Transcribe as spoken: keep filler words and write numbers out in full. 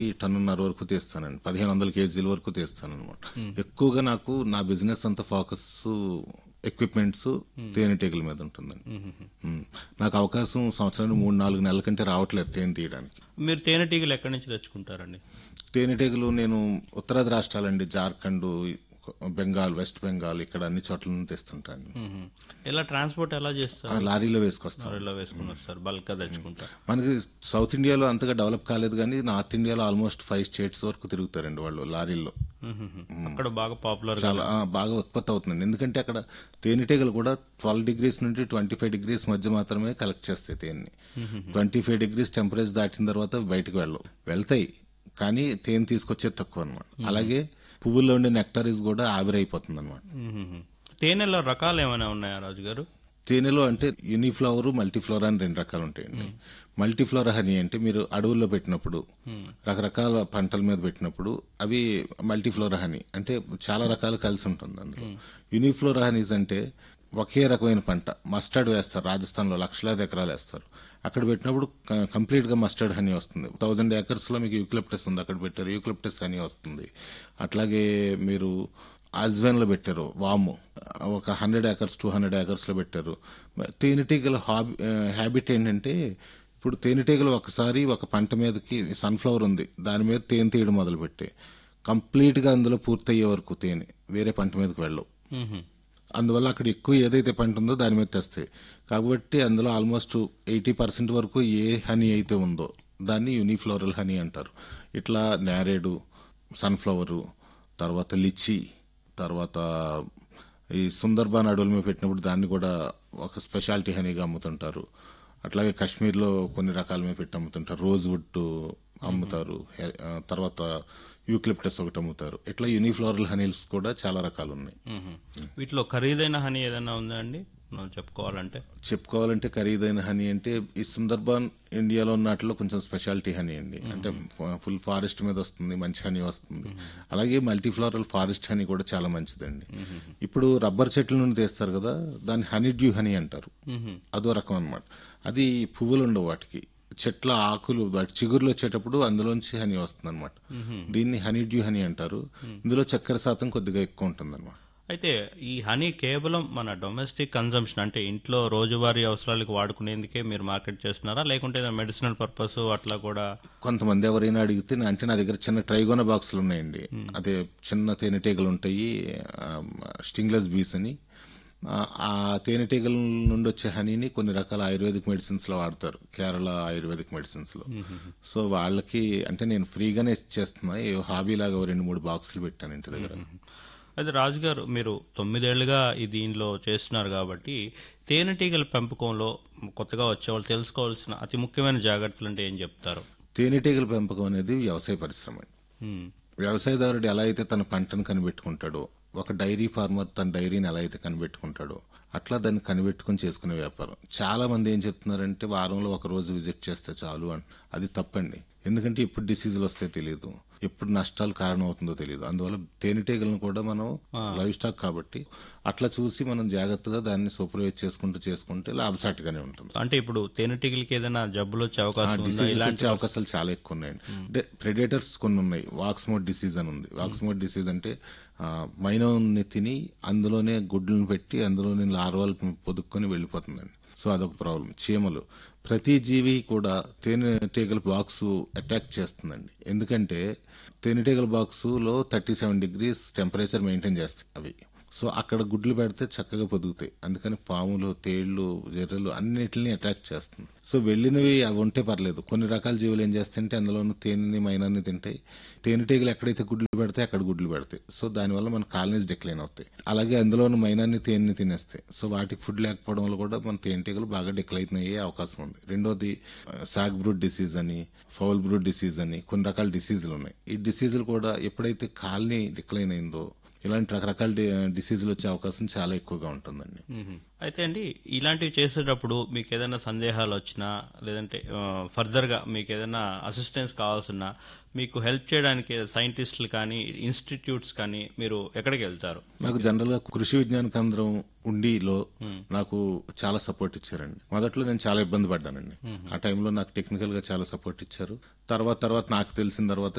ఈ టన్నున్నర వరకు తీస్తానండి. పదిహేను వందల కేజీల వరకు తీస్తానన్నమాట. ఎక్కువగా నాకు నా బిజినెస్ అంతా ఫోకస్ ఎక్విప్మెంట్స్ తేనెటీగల మీద ఉంటుందండి. ఉమ్. నాకు అవకాశం సంవత్సరానికి మూడు నాలుగు నెలల కంటే రావట్లేదు తేనె తీయడానికి. మీరు తేనెటీగలు ఎక్కడి నుంచి తెచ్చుకుంటారండి? తేనెటీగలు నేను ఉత్తరాది రాష్ట్రాలండి, జార్ఖండ్, బెంగాల్, వెస్ట్ బెంగాల్, ఇక్కడ అన్ని చోట్ల నుంచి తెస్తుంటాను. మ్మ్. ఎలా ట్రాన్స్పోర్ట్ ఎలా ఆ చేస్తారు? లారీలో వేసుకొస్తాను. లారీలో వేసుకుని వస్తారు, బల్క్ గా తెచ్చుకుంటారు. మనకి సౌత్ ఇండియాలో అంతగా డెవలప్ కాలేదు కానీ నార్త్ ఇండియాలో ఆల్మోస్ట్ ఫైవ్ స్టేట్స్ వరకు తిరుగుతారండి వాళ్ళు లారీల్లో. మ్మ్. అక్కడ బాగా పాపులర్. చాలా ఆ, బాగా ఉత్పత్తి అవుతుందండి. ఎందుకంటే అక్కడ తేనెటీగలు కూడా ట్వెల్వ్ డిగ్రీస్ నుంచి ట్వంటీ ఫైవ్ డిగ్రీస్ మధ్య మాత్రమే కలెక్ట్ చేస్తాయి తేనెని. ట్వంటీ ఫైవ్ డిగ్రీస్ టెంపరేచర్ దాటిన తర్వాత బయటకు వెళ్ళవు, వెళ్తాయి కానీ తేనె తీసుకొచ్చేది తక్కువ అనమాట. అలాగే పువ్వుల్లో ఉండే నెక్టారీస్ కూడా ఆవిరైపోతుంది అనమాట. మ్మ్. తేనెలో రకాలు ఏమైనా ఉన్నాయా రాజు గారు? తేనెలో అంటే యూనిఫ్లవర్, మల్టీఫ్లోరా అని రెండు రకాలు ఉంటాయండి. మల్టీఫ్లోరా హనీ అంటే మీరు అడవుల్లో పెట్టినప్పుడు, రకరకాల పంటల మీద పెట్టినప్పుడు అవి మల్టీఫ్లోరా హనీ అంటే చాలా రకాలు కలిసి ఉంటుంది అందులో. యూనిఫ్లోరా హనీస్ అంటే ఒకే రకమైన పంట మస్టర్డ్ వేస్తారు, రాజస్థాన్లో లక్షలాది ఎకరాలు వేస్తారు. అక్కడ పెట్టినప్పుడు కంప్లీట్ గా మస్టర్డ్ హనీ వస్తుంది. థౌజండ్ ఏకర్స్ లో మీకు యూక్లిప్టస్ ఉంది, అక్కడ పెట్టారు యూక్లిప్టస్ హనీ వస్తుంది. అట్లాగే మీరు ఆజ్వెన్ లో పెట్టారు వాము, ఒక hundred acres two hundred acres లో పెట్టారు. తేనెటీగల హాబీ హ్యాబిట్ ఏంటంటే ఇప్పుడు తేనెటీగలు ఒకసారి ఒక పంట మీదకి సన్ఫ్లవర్ ఉంది దాని మీద తేనె తీయడం మొదలుపెట్టే కంప్లీట్ గా అందులో పూర్తయ్యే వరకు తేనె వేరే పంట మీదకి వెళ్ళవు. మ్మ్. అందువల్ల అక్కడ ఎక్కువ ఏదైతే పంట ఉందో దాని మీద తెస్తాయి. కాబట్టి అందులో ఆల్మోస్ట్ ఎయిటీ పర్సెంట్ వరకు ఏ హనీ అయితే ఉందో దాన్ని యూనిఫ్లోరల్ హనీ అంటారు. ఇట్లా నేరేడు, సన్ఫ్లవరు, తర్వాత లిచి, తర్వాత ఈ సుందర్బాన్ అడవుల మీద పెట్టినప్పుడు దాన్ని కూడా ఒక స్పెషాలిటీ హనీగా అమ్ముతుంటారు. అట్లాగే కాశ్మీర్లో కొన్ని రకాల మీద పెట్టి అమ్ముతుంటారు. రోజ్ వుడ్ అమ్ముతారు, హె- ఆ, తర్వాత యూక్లిప్టస్ ఒకటి అమ్ముతారు. ఇట్లా యూనిఫ్లోరల్ హనీస్ కూడా చాలా రకాలు ఉన్నాయి. మ్మ్. వీటిలో ఖరీదైన హనీ ఏదైనా ఉందా అండి మనం చెప్పుకోవాలంటే? చెప్పుకోవాలంటే ఖరీదైన హనీ అంటే ఈ సుందర్బాన్ ఇండియాలో ఉన్న వాటిలో కొంచెం స్పెషాలిటీ హనీ అండి. అంటే ఫ- ఫుల్ ఫారెస్ట్ మీద వస్తుంది, మంచి హనీ వస్తుంది. అలాగే మల్టీఫ్లోరల్ ఫారెస్ట్ హనీ కూడా చాలా మంచిదండి. ఇప్పుడు రబ్బర్ చెట్ల నుండి తీస్తారు కదా, దాన్ని హనీ డ్యూ హనీ అంటారు. మ్మ్. అదో రకం అన్నమాట. అది పువ్వులు ఉండవు వాటికి, చెట్ల ఆకులు వాటి చిగురులు వచ్చేటప్పుడు అందులోంచి హనీ వస్తుంది అనమాట. దీన్ని హనీ డ్యూ హనీ అంటారు. ఇందులో చక్కెర శాతం కొద్దిగా ఎక్కువ ఉంటుంది అనమాట. అయితే ఈ హనీ కేవలం మన డొమెస్టిక్ కన్జంప్షన్ అంటే ఇంట్లో రోజువారీ అవసరాలకు వాడుకునేందుకే మీరు మార్కెట్ చేస్తున్నారా, లేకుంటే మెడిసినల్ పర్పస్ అట్లా కూడా? కొంతమంది ఎవరైనా అడిగితే నా- అంటే నా దగ్గర చిన్న ట్రైగోనా బాక్సులు ఉన్నాయండి. అదే చిన్న తేనెటీగలు ఉంటాయి, స్టింగ్లెస్ బీస్ అని. ఆ ఆ తేనెటీగల నుండి వచ్చే హనీని కొన్ని రకాల ఆయుర్వేదిక్ మెడిసిన్స్ లో వాడతారు, కేరళ ఆయుర్వేదిక్ మెడిసిన్స్ లో. సో వాళ్ళకి అంటే నేను ఫ్రీగానే ఇచ్చేస్తున్నా, ఏ హాబీ లాగా ఓ రెండు మూడు బాక్సులు పెట్టాను ఇంటి దగ్గర. అయితే రాజుగారు మీరు తొమ్మిదేళ్లుగా ఈ దీనిలో చేస్తున్నారు కాబట్టి తేనెటీగల పెంపకంలో కొత్తగా వచ్చేవాళ్ళు తెలుసుకోవాల్సిన అతి ముఖ్యమైన జాగ్రత్తలు అంటే ఏం చెప్తారు? తేనెటీగల పెంపకం అనేది వ్యవసాయ పరిశ్రమ అండి. మ్మ్. వ్యవసాయదారుడు ఎలా అయితే తన పంటను కనిపెట్టుకుంటాడో, ఒక డైరీ ఫార్మర్ తన డైరీని ఎలా అయితే కనిపెట్టుకుంటాడో అట్లా దాన్ని కనిపెట్టుకుని చేసుకునే వ్యాపారం. చాలా మంది ఏం చెప్తున్నారంటే వారంలో ఒక రోజు విజిట్ చేస్తే చాలు అని. అది తప్పండి. ఎందుకంటే ఎప్పుడు డిసీజులు వస్తాయో తెలియదు, ఎప్పుడు నష్టాలు కారణం అవుతుందో తెలియదు. అందువల్ల తేనెటీగలను కూడా మనం లైవ్ స్టాక్ కాబట్టి అట్లా చూసి మనం జాగ్రత్తగా దాన్ని సూపర్వైజ్ చేసుకుంటూ చేసుకుంటే లాభసాటిగానే ఉంటుంది. అంటే ఇప్పుడు తేనెటీగలకి ఏదైనా జబ్బులు వచ్చే అవకాశం ఉందా? డిసీజెస్ ఇలాంటి వచ్చే అవకాశాలు చాలా ఎక్కువ ఉన్నాయండి. అంటే ప్రెడేటర్స్ కొన్ని ఉన్నాయి. వాక్స్మోడ్ డిసీజ్ అని ఉంది. వాక్స్మోడ్ డిసీజ్ అంటే ఆ, మైనోని తిని అందులోనే గుడ్లను పెట్టి అందులోనే లార్వాలు పొదుక్కొని వెళ్ళిపోతుందండి. సో అదొక ప్రాబ్లం. చీమలు, ప్రతి జీవి కూడా తేనెటీగల బాక్స్ అటాక్ చేస్తుందండి. ఎందుకంటే తేనెటీగల బాక్సులో thirty seven degrees temperature maintain చేస్తాయి అవి. సో అక్కడ గుడ్లు పెడితే చక్కగా పొదుగుతాయి. అందుకని పాములు, తేళ్లు, జర్రెలు అన్నిటిని అటాక్ చేస్తుంది. సో వెళ్ళినవి అవి ఉంటే పర్లేదు. కొన్ని రకాల జీవులు ఏం చేస్తాయంటే అందులోనూ తేనెని, మైనాన్ని తింటాయి. తేనెటీగలు ఎక్కడైతే గుడ్లు పెడతాయి అక్కడ గుడ్లు పెడతాయి. సో దానివల్ల మన కాలనీస్ డిక్లైన్ అవుతాయి. అలాగే అందులోనూ మైనాన్ని, తేనెని తినేస్తాయి. సో వాటికి ఫుడ్ లేకపోవడం వల్ల కూడా మన తేనెటీగలు బాగా డిక్లైన్ అయ్యే అవకాశం ఉంది. రెండోది సాగ్ బ్రూడ్ డిసీజ్ అని, ఫౌల్ బ్రూడ్ డిసీజ్ అని కొన్ని రకాల డిసీజులు ఉన్నాయి. ఈ డిసీజులు కూడా ఎప్పుడైతే కాలనీ డిక్లైన్ అయిందో ఇలాంటి రకరకాల డి- డిసీజులు వచ్చే అవకాశం చాలా ఎక్కువగా ఉంటుందండి. మ్మ్. అయితే అండి ఇలాంటివి చేసేటప్పుడు మీకు ఏదైనా సందేహాలు వచ్చినా లేదంటే ఫర్దర్గా మీకు ఏదైనా అసిస్టెన్స్ కావాల్సిన మీకు హెల్ప్ చేయడానికి సైంటిస్టులు కానీ ఇన్స్టిట్యూట్స్ కానీ మీరు ఎక్కడికి వెళ్తారు? నాకు జనరల్ గా కృషి విజ్ఞాన కేంద్రం ఉండిలో నాకు చాలా సపోర్ట్ ఇచ్చారండి. మొదట్లో నేను చాలా ఇబ్బంది పడ్డానండి. ఆ టైంలో నాకు టెక్నికల్ గా చాలా సపోర్ట్ ఇచ్చారు. తర్వాత తర్వాత నాకు తెలిసిన తర్వాత